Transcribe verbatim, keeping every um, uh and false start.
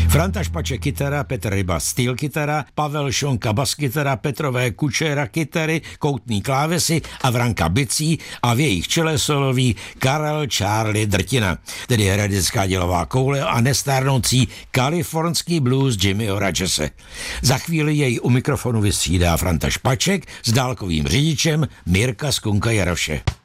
Franta Špaček kytara, Petr Ryba steel kytara, Pavel Šonka bas kytara, Petrové Kučera kytary, koutný klávesy a Vranka bicí a v jejich čele solový Karel Charlie Drtina, tedy heredická dělová koule a nestárnoucí kalifornský blues Jimmyho Rogese. Za chvíli jej u mikrofonu vystřídá Franta Špaček s dálkovým řidičem Mirka Skunka Jaroše.